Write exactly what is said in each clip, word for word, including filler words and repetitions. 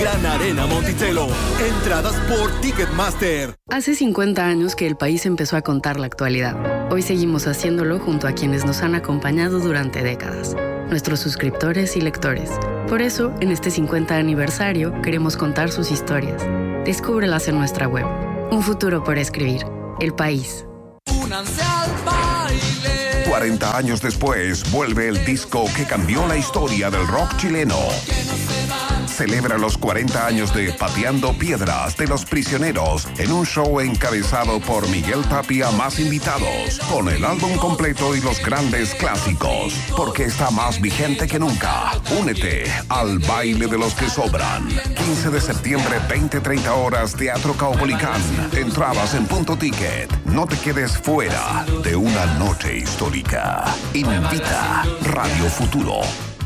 Gran Arena Monticello. Entradas por Ticketmaster. Hace cincuenta años que el país empezó a contar la actualidad. Hoy seguimos haciéndolo junto a quienes nos han acompañado durante décadas, nuestros suscriptores y lectores. Por eso, en este cincuenta aniversario, queremos contar sus historias. Descúbrelas en nuestra web. Un futuro por escribir. El País. Únanse al baile. cuarenta años después, vuelve el disco que cambió la historia del rock chileno. Celebra los cuarenta años de Pateando Piedras de Los Prisioneros en un show encabezado por Miguel Tapia más invitados, con el álbum completo y los grandes clásicos, porque está más vigente que nunca. Únete al baile de los que sobran. quince de septiembre, veinte treinta horas, Teatro Caupolicán. Entradas en Punto Ticket. No te quedes fuera de una noche histórica. Invita Radio Futuro.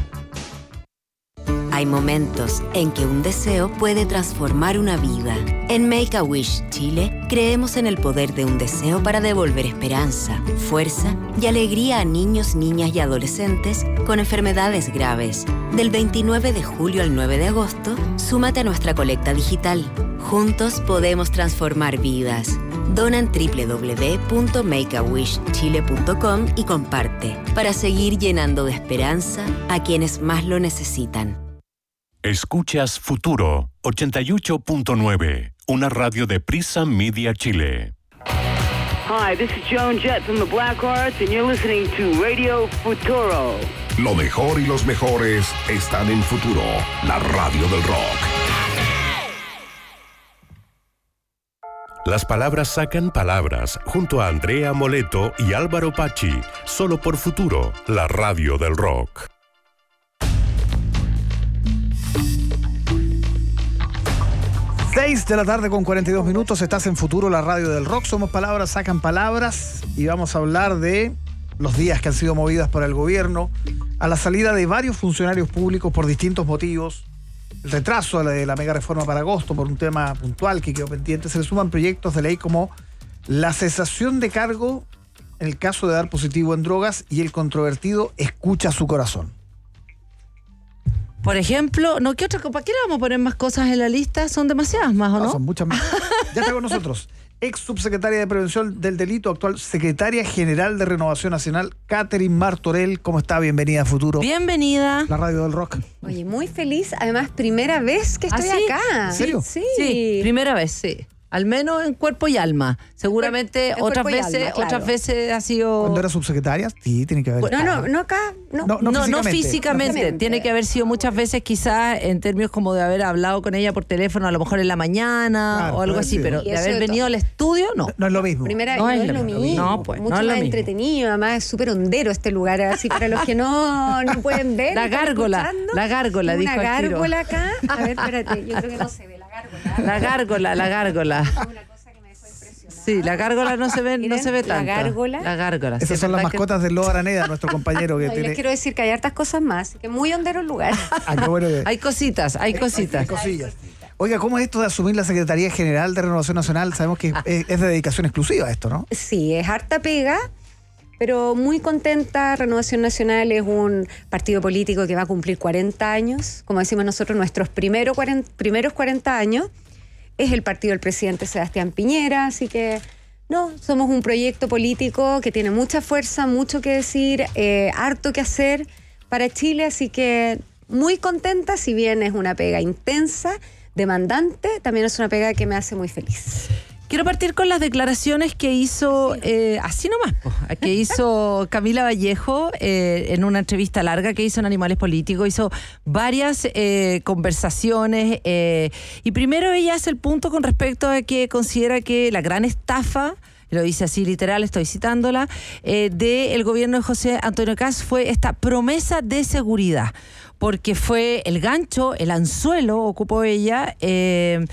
Hay momentos en que un deseo puede transformar una vida. En Make-A-Wish Chile, creemos en el poder de un deseo para devolver esperanza, fuerza y alegría a niños, niñas y adolescentes con enfermedades graves. Del veintinueve de julio al nueve de agosto, súmate a nuestra colecta digital. Juntos podemos transformar vidas. Dona en doble u doble u doble u punto make a wish chile punto com y comparte para seguir llenando de esperanza a quienes más lo necesitan. Escuchas Futuro ochenta y ocho punto nueve, una radio de Prisa Media Chile. Hi, this is Joan Jett from the Black Hearts and you're listening to Radio Futuro. Lo mejor y los mejores están en Futuro, la radio del rock. Las palabras sacan palabras, junto a Andrea Moleto y Álvaro Pachi, solo por Futuro, la radio del rock. seis de la tarde con cuarenta y dos minutos, estás en Futuro, la radio del rock. Somos Palabras Sacan Palabras y vamos a hablar de los días que han sido movidas por el gobierno a la salida de varios funcionarios públicos por distintos motivos. El retraso de la, de la mega reforma para agosto por un tema puntual que quedó pendiente. Se le suman proyectos de ley como la cesación de cargo en el caso de dar positivo en drogas y el controvertido escucha su corazón. Por ejemplo, no, ¿qué otra cosa? ¿Para qué le vamos a poner más cosas en la lista? Son demasiadas más, ¿o no? No, son muchas más. Ya está con nosotros. Ex subsecretaria de Prevención del Delito, actual secretaria general de Renovación Nacional, Catherine Martorell. ¿Cómo está? Bienvenida a Futuro. Bienvenida. La radio del rock. Oye, muy feliz. Además, primera vez que estoy ¿Ah, sí? acá. ¿En serio? Sí. Sí, primera vez, sí. Al menos en cuerpo y alma. Seguramente en otras cuerpo y veces, alma, claro. otras veces ha sido. ¿Cuándo era subsecretaria? Sí, tiene que haber. No, no, no acá. No, No, No, no físicamente. físicamente. físicamente. Tiene que haber sido muchas veces quizás en términos como de haber hablado con ella por teléfono, a lo mejor en la mañana Claro, o algo puede así, ser. pero Y de eso haber de venido al estudio, no. No es lo mismo. Primera, No no, es es lo lo mismo. mismo. No, pues, no Mucho es lo más mismo. entretenido. Además, es súper hondero este lugar. Así para los que no, no pueden ver. La ¿están gárgola, escuchando? la gárgola, Una dijo al tiro. gárgola acá. A ver, espérate. Yo creo que no se ve la gárgola. La gárgola, la gárgola. Es una cosa que me dejó impresionada. Sí, la gárgola no se ve, no Miren, se ve la tanto. gárgola. La gárgola. Esas sí, son las ¿verdad que- mascotas de Loa Araneda, nuestro compañero que No, y tiene. les quiero decir que hay hartas cosas más. Así que muy hondero el lugar. Ah, qué bueno que- Hay cositas, hay cositas. cosillas. Oiga, ¿cómo es esto de asumir la Secretaría General de Renovación Nacional? Sabemos que es, es de dedicación exclusiva esto, ¿no? Sí, es harta pega, pero muy contenta. Renovación Nacional es un partido político que va a cumplir cuarenta años, como decimos nosotros, nuestros primero cuarenta, primeros cuarenta años. Es el partido del presidente Sebastián Piñera, así que no, somos un proyecto político que tiene mucha fuerza, mucho que decir, eh, harto que hacer para Chile, así que muy contenta, si bien es una pega intensa, demandante, también es una pega que me hace muy feliz. Quiero partir con las declaraciones que hizo, eh, así nomás, po, que hizo Camila Vallejo eh, en una entrevista larga que hizo en Animales Políticos. Hizo varias eh, conversaciones eh, y primero ella hace el punto con respecto a que considera que la gran estafa, lo dice así literal, estoy citándola, eh, del gobierno de José Antonio Kast fue esta promesa de seguridad, porque fue el gancho, el anzuelo, ocupó ella, eh,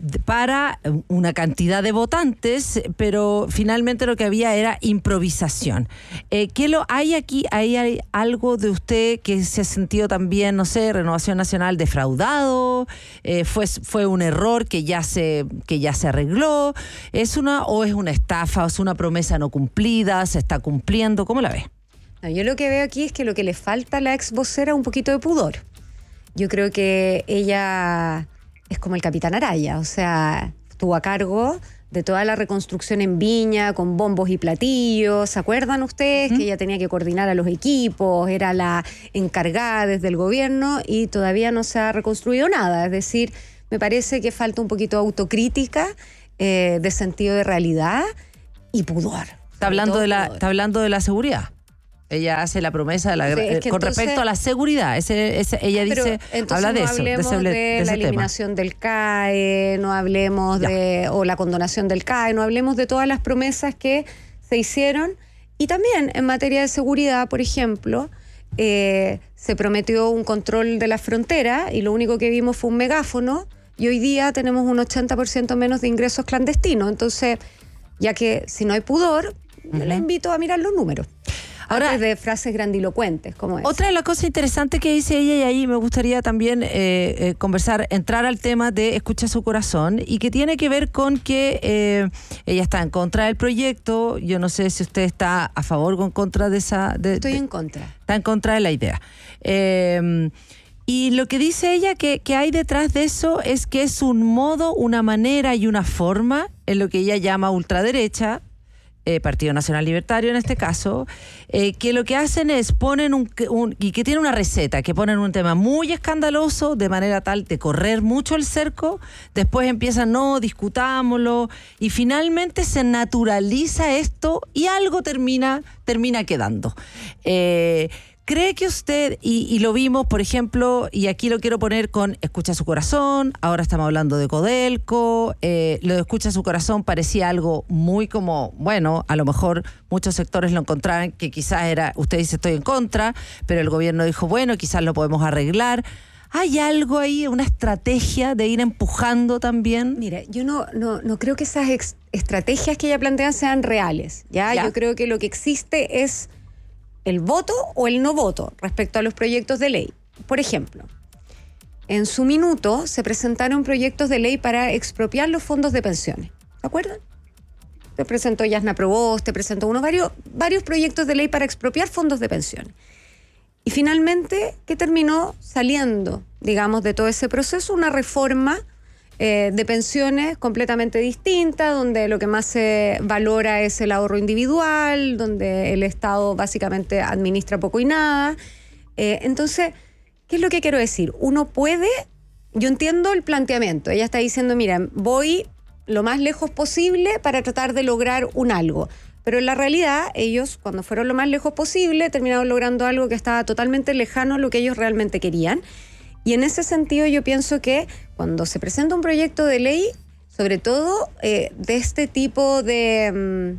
para una cantidad de votantes, pero finalmente lo que había era improvisación. Eh, ¿qué lo hay aquí? ¿Hay, hay algo de usted que se ha sentido también, no sé, Renovación Nacional defraudado? Eh, fue, ¿Fue un error que ya se, que ya se arregló? ¿Es una o es una estafa? ¿O es una promesa no cumplida? ¿Se está cumpliendo? ¿Cómo la ve? No, yo lo que veo aquí es que lo que le falta a la ex vocera es un poquito de pudor. Yo creo que ella es como el Capitán Araya, o sea, estuvo a cargo de toda la reconstrucción en Viña, con bombos y platillos. ¿Se acuerdan ustedes? Uh-huh. Que ella tenía que coordinar a los equipos, era la encargada desde el gobierno y todavía no se ha reconstruido nada. Es decir, me parece que falta un poquito de autocrítica, eh, de sentido de realidad y pudor. Está hablando, de la, pudor. está hablando de la seguridad. Ella hace la promesa de la, sí, es que con entonces, respecto a la seguridad. Ese, ese, ella dice, habla de no eso. Hablemos de, ese, de, de la eliminación tema. del C A E, no hablemos ya. de o la condonación del C A E, no hablemos de todas las promesas que se hicieron. Y también en materia de seguridad, por ejemplo, eh, se prometió un control de la frontera y lo único que vimos fue un megáfono y hoy día tenemos un ochenta por ciento menos de ingresos clandestinos. Entonces, ya que si no hay pudor, uh-huh. le invito a mirar los números. Ahora, de frases grandilocuentes como esa. Otra de las cosas interesantes que dice ella, y ahí me gustaría también eh, eh, conversar, entrar al tema de Escucha su corazón, y que tiene que ver con que eh, ella está en contra del proyecto. Yo no sé si usted está a favor o en contra de esa... De, Estoy de, en contra. Está en contra de la idea. Eh, y lo que dice ella que, que hay detrás de eso es que es un modo, una manera y una forma en lo que ella llama ultraderecha, Eh, Partido Nacional Libertario en este caso, eh, que lo que hacen es ponen un, un y que tiene una receta, que ponen un tema muy escandaloso de manera tal de correr mucho el cerco, después empiezan, no, discutámoslo, y finalmente se naturaliza esto y algo termina, termina quedando. Eh, ¿Cree que usted, y, y lo vimos, por ejemplo, y aquí lo quiero poner con Escucha su corazón, ahora estamos hablando de Codelco, eh, lo de Escucha su corazón parecía algo muy como, bueno, a lo mejor muchos sectores lo encontraban que quizás era, usted dice estoy en contra, pero el gobierno dijo, bueno, quizás lo podemos arreglar. ¿Hay algo ahí, una estrategia de ir empujando también? Mira, yo no, no, no creo que esas ex- estrategias que ella plantea sean reales, ¿ya? ¿ya? Yo creo que lo que existe es el voto o el no voto respecto a los proyectos de ley. Por ejemplo, en su minuto se presentaron proyectos de ley para expropiar los fondos de pensiones. ¿Se acuerdan? Te presentó Yasna Provost, te presentó uno, varios, varios proyectos de ley para expropiar fondos de pensiones. Y finalmente, ¿qué terminó saliendo, digamos, de todo ese proceso? Una reforma eh, de pensiones completamente distinta, donde lo que más se valora es el ahorro individual, donde el Estado básicamente administra poco y nada. Eh, entonces, ¿qué es lo que quiero decir? Uno puede, yo entiendo el planteamiento, ella está diciendo, mira, voy lo más lejos posible para tratar de lograr un algo. Pero en la realidad, ellos, cuando fueron lo más lejos posible, terminaron logrando algo que estaba totalmente lejano a lo que ellos realmente querían. Y en ese sentido yo pienso que cuando se presenta un proyecto de ley, sobre todo eh, de este tipo de,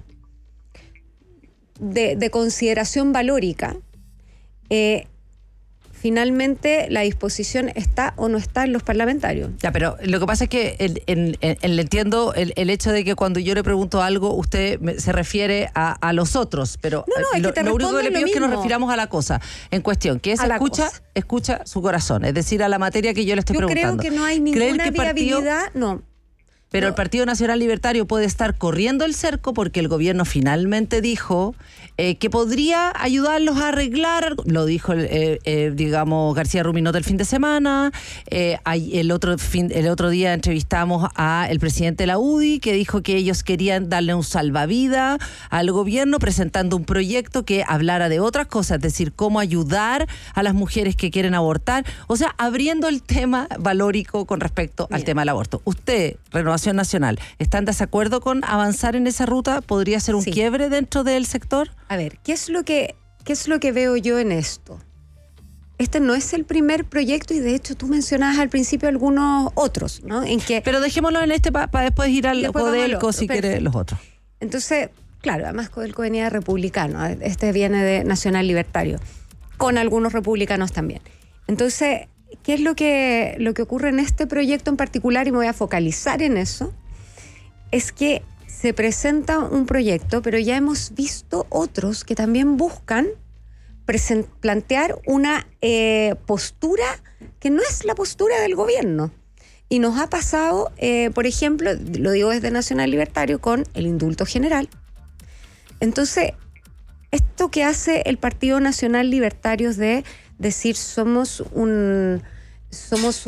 de, de consideración valórica, eh, finalmente la disposición está o no está en los parlamentarios. Ya, pero lo que pasa es que el, el, el, el entiendo el, el hecho de que cuando yo le pregunto algo, usted me, se refiere a, a los otros, pero no, no, es lo, que te lo único que le pido lo es que nos mismo. refiramos a la cosa en cuestión, que es escucha, escucha su corazón, es decir, a la materia que yo le estoy yo preguntando. Yo creo que no hay ninguna viabilidad, partido, no. Pero no. el Partido Nacional Libertario puede estar corriendo el cerco porque el gobierno finalmente dijo eh, que podría ayudarlos a arreglar, lo dijo, eh, eh, digamos, García Ruminot el fin de semana, eh, el, otro fin, el otro día entrevistamos al presidente de la U D I que dijo que ellos querían darle un salvavidas al gobierno presentando un proyecto que hablara de otras cosas, es decir, cómo ayudar a las mujeres que quieren abortar, o sea, abriendo el tema valórico con respecto Bien. al tema del aborto. Usted, Renovación Nacional, ¿está en desacuerdo con avanzar en esa ruta? ¿Podría ser un sí. quiebre dentro del sector? A ver, ¿qué es lo que, qué es lo que veo yo en esto? Este no es el primer proyecto y de hecho tú mencionabas al principio algunos otros, ¿no? En que, Pero dejémoslo en este para pa después ir al Codelco si quiere los otros. Entonces, claro, además Codelco venía de republicano, este viene de Nacional Libertario, con algunos republicanos también. Entonces, ¿qué es lo que, lo que ocurre en este proyecto en particular? Y me voy a focalizar en eso. Es que se presenta un proyecto, pero ya hemos visto otros que también buscan present- plantear una eh, postura que no es la postura del gobierno. Y nos ha pasado, eh, por ejemplo, lo digo desde Nacional Libertario, con el indulto general. Entonces, esto que hace el Partido Nacional Libertario de decir somos un somos unos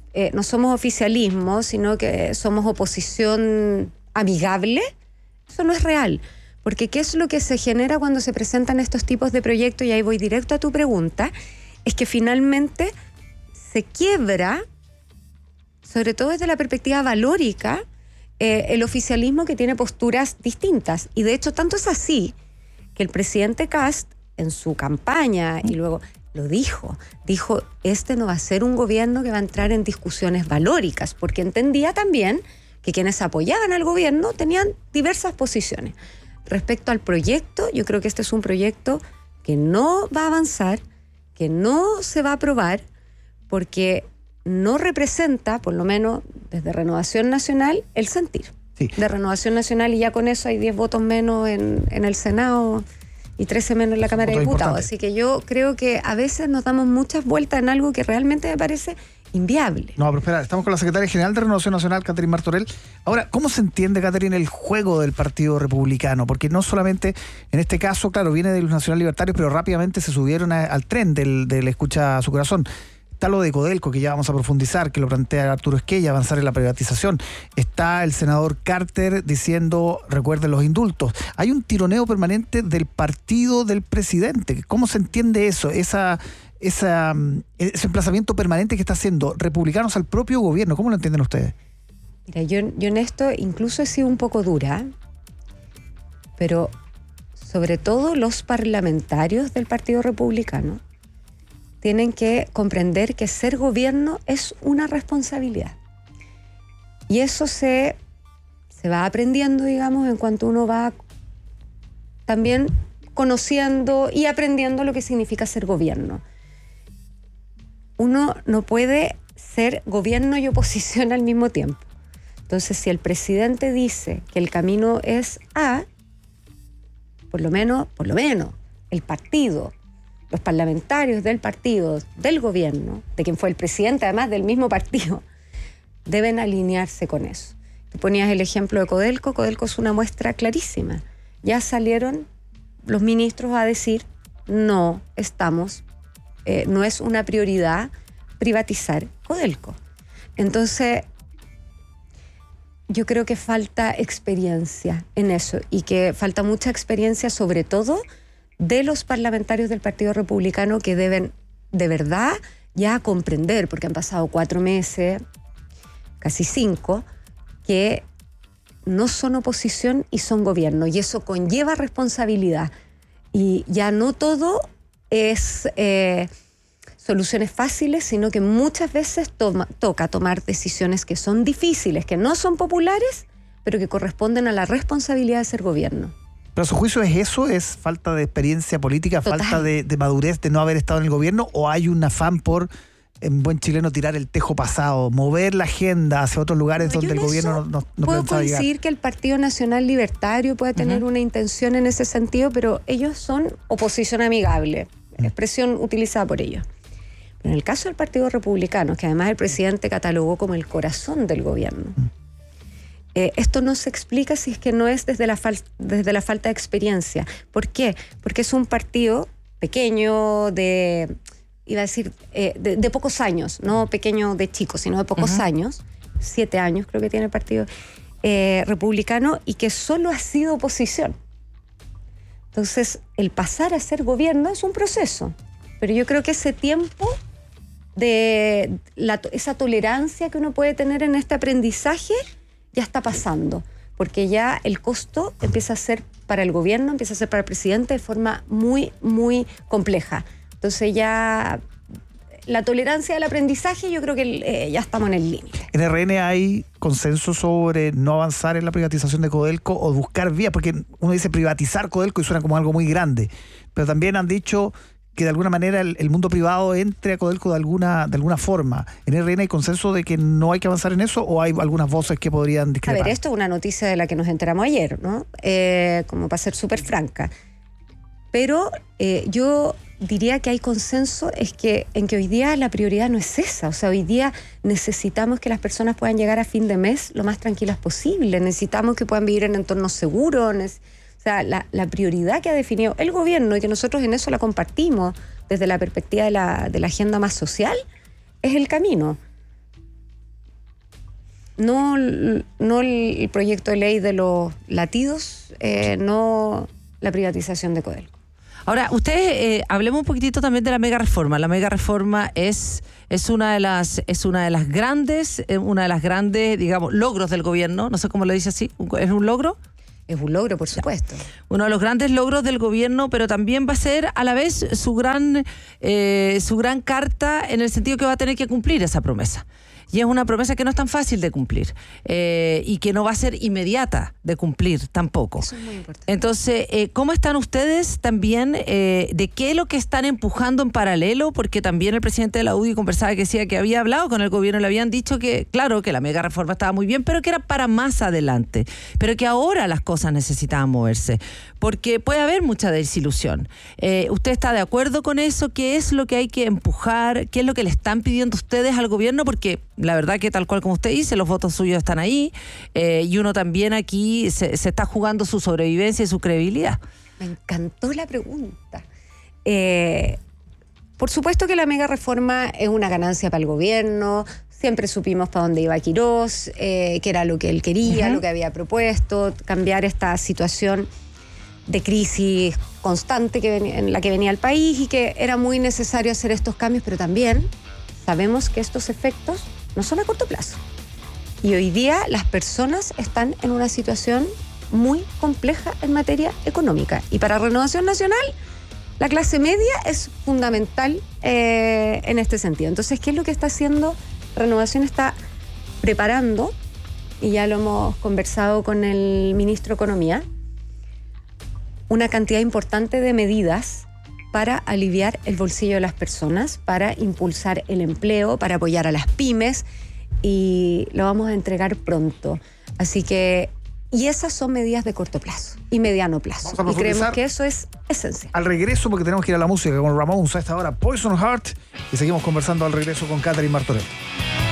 eh, no somos oficialismo, sino que somos oposición amigable, eso no es real. Porque ¿qué es lo que se genera cuando se presentan estos tipos de proyectos? Y ahí voy directo a tu pregunta, es que finalmente se quiebra, sobre todo desde la perspectiva valórica, eh, el oficialismo que tiene posturas distintas. Y de hecho, tanto es así que el presidente Kast, en su campaña, y luego lo dijo, dijo, este no va a ser un gobierno que va a entrar en discusiones valóricas, porque entendía también que quienes apoyaban al gobierno tenían diversas posiciones. Respecto al proyecto, yo creo que este es un proyecto que no va a avanzar, que no se va a aprobar, porque no representa, por lo menos desde Renovación Nacional, el sentir sí. de Renovación Nacional, y ya con eso hay diez votos menos en, en el Senado y trece menos en la Cámara de Diputados. Así que yo creo que a veces nos damos muchas vueltas en algo que realmente me parece inviable. No, pero espera, estamos con la secretaria general de Renovación Nacional, Catherine Martorell. Ahora, ¿cómo se entiende, Catherine, el juego del Partido Republicano? Porque no solamente, en este caso, claro, viene de los Nacional Libertarios, pero rápidamente se subieron a, al tren del, del Escucha a su Corazón. Está lo de Codelco, que ya vamos a profundizar, que lo plantea Arturo Esquella, avanzar en la privatización. Está el senador Carter diciendo, recuerden los indultos. Hay un tironeo permanente del partido del presidente. ¿Cómo se entiende eso? Esa, esa, ese emplazamiento permanente que está haciendo republicanos al propio gobierno. ¿Cómo lo entienden ustedes? Mira, yo, yo en esto incluso he sido un poco dura, pero sobre todo los parlamentarios del Partido Republicano tienen que comprender que ser gobierno es una responsabilidad. Y eso se, se va aprendiendo, digamos, en cuanto uno va también conociendo y aprendiendo lo que significa ser gobierno. Uno no puede ser gobierno y oposición al mismo tiempo. Entonces, si el presidente dice que el camino es A, por lo menos, por lo menos, el partido, los parlamentarios del partido, del gobierno, de quien fue el presidente, además del mismo partido, deben alinearse con eso. Tú ponías el ejemplo de Codelco. Codelco es una muestra clarísima. Ya salieron los ministros a decir, no estamos, eh, no es una prioridad privatizar Codelco. Entonces, yo creo que falta experiencia en eso, y que falta mucha experiencia, sobre todo de los parlamentarios del Partido Republicano, que deben de verdad ya comprender, porque han pasado cuatro meses, casi cinco, que no son oposición y son gobierno, y eso conlleva responsabilidad. Y ya no todo es eh, soluciones fáciles, sino que muchas veces toma, toca tomar decisiones que son difíciles, que no son populares, pero que corresponden a la responsabilidad de ser gobierno. ¿Pero a su juicio es eso? ¿Es falta de experiencia política, Total. falta de, de madurez de no haber estado en el gobierno? ¿O hay un afán por, en buen chileno, tirar el tejo pasado, mover la agenda hacia otros lugares no, donde el gobierno no, no, no puedo pensaba llegar? Puedo coincidir que el Partido Nacional Libertario puede tener uh-huh. una intención en ese sentido, pero ellos son oposición amigable, uh-huh. expresión utilizada por ellos. Pero en el caso del Partido Republicano, que además el presidente catalogó como el corazón del gobierno, uh-huh. Eh, esto no se explica si es que no es desde la, fal- desde la falta de experiencia. ¿Por qué? Porque es un partido pequeño de, iba a decir, eh, de, de pocos años, no pequeño de chicos, sino de pocos uh-huh. años, siete años creo que tiene el Partido eh, Republicano, y que solo ha sido oposición. Entonces, el pasar a ser gobierno es un proceso, pero yo creo que ese tiempo de la, esa tolerancia que uno puede tener en este aprendizaje ya está pasando, porque ya el costo empieza a ser para el gobierno, empieza a ser para el presidente de forma muy, muy compleja. Entonces ya la tolerancia del aprendizaje, yo creo que eh, ya estamos en el límite. ¿En R N hay consenso sobre no avanzar en la privatización de Codelco o buscar vías? Porque uno dice privatizar Codelco y suena como algo muy grande, pero también han dicho que de alguna manera el, el mundo privado entre a Codelco de alguna, de alguna forma. ¿En R N hay consenso de que no hay que avanzar en eso, o hay algunas voces que podrían discrepar? A ver, esto es una noticia de la que nos enteramos ayer, ¿no? Eh, como para ser súper franca. Pero eh, yo diría que hay consenso es que, en que hoy día la prioridad no es esa. O sea, hoy día necesitamos que las personas puedan llegar a fin de mes lo más tranquilas posible. Necesitamos que puedan vivir en entornos seguros. O sea, la, la prioridad que ha definido el gobierno, y que nosotros en eso la compartimos desde la perspectiva de la, de la agenda más social, es el camino. no, no el proyecto de ley de los latidos, eh, no la privatización de Codelco. Ahora, ustedes, eh, hablemos un poquitito también de la mega reforma. La mega reforma es, es una de las, es una de las grandes, eh, una de las grandes, digamos, logros del gobierno. No sé cómo lo dice así. ¿Es un logro? Es un logro, por supuesto. Uno de los grandes logros del gobierno, pero también va a ser a la vez su gran, eh, su gran carta, en el sentido que va a tener que cumplir esa promesa. Y es una promesa que no es tan fácil de cumplir eh, y que no va a ser inmediata de cumplir tampoco. Eso es muy importante. Entonces, eh, ¿cómo están ustedes también? Eh, ¿De qué es lo que están empujando en paralelo? Porque también el presidente de la U D I conversaba que decía que había hablado con el gobierno y le habían dicho que, claro, que la mega reforma estaba muy bien, pero que era para más adelante. Pero que ahora las cosas necesitaban moverse. Porque puede haber mucha desilusión. Eh, ¿Usted está de acuerdo con eso? ¿Qué es lo que hay que empujar? ¿Qué es lo que le están pidiendo ustedes al gobierno? Porque la verdad que tal cual como usted dice, los votos suyos están ahí eh, y uno también aquí se, se está jugando su sobrevivencia y su credibilidad. Me encantó la pregunta. Eh, por supuesto que la mega reforma es una ganancia para el gobierno. Siempre supimos para dónde iba Quirós, eh, que era lo que él quería, uh-huh. lo que había propuesto, cambiar esta situación de crisis constante que venía, en la que venía el país, y que era muy necesario hacer estos cambios, pero también sabemos que estos efectos no son a corto plazo. Y hoy día las personas están en una situación muy compleja en materia económica. Y para Renovación Nacional, la clase media es fundamental eh, en este sentido. Entonces, ¿qué es lo que está haciendo Renovación? Está preparando, y ya lo hemos conversado con el ministro de Economía, una cantidad importante de medidas para aliviar el bolsillo de las personas, para impulsar el empleo, para apoyar a las pymes, y lo vamos a entregar pronto. Así que, y esas son medidas de corto plazo y mediano plazo. Y creemos que eso es esencial. Al regreso, porque tenemos que ir a la música con Ramones a esta hora, Poison Heart, y seguimos conversando al regreso con Catherine Martorell.